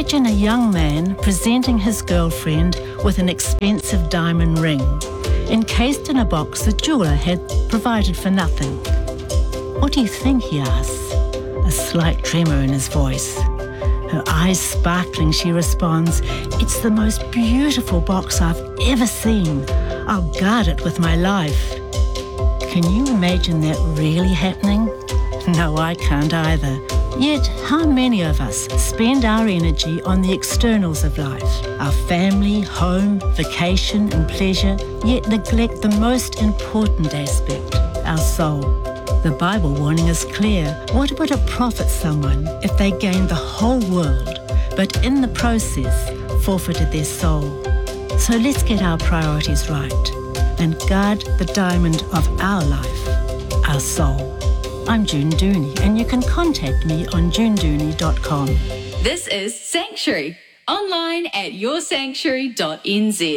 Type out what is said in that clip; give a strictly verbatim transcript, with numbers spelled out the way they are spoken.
Imagine a young man presenting his girlfriend with an expensive diamond ring, encased in a box the jeweller had provided for nothing. "What do you think?" he asks, a slight tremor in his voice. Her eyes sparkling, she responds, "It's the most beautiful box I've ever seen. I'll guard it with my life." Can you imagine that really happening? No, I can't either. Yet, how many of us spend our energy on the externals of life, our family, home, vacation and pleasure, yet neglect the most important aspect, our soul? The Bible warning is clear. What would it profit someone if they gained the whole world, but in the process forfeited their soul? So let's get our priorities right and guard the diamond of our life, our soul. I'm June Dooney, and you can contact me on june dooney dot com. This is Sanctuary, online at your sanctuary dot n z.